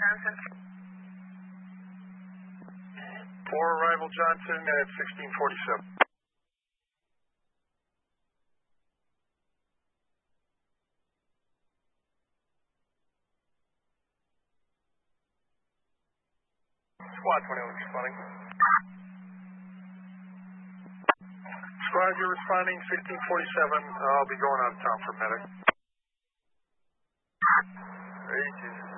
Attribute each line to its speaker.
Speaker 1: Johnson.
Speaker 2: For arrival Johnson at 1647.
Speaker 3: Squad 21 responding.
Speaker 2: Squad, you're responding 1647. I'll be going out of town for a minute.
Speaker 3: Hey, Jesus.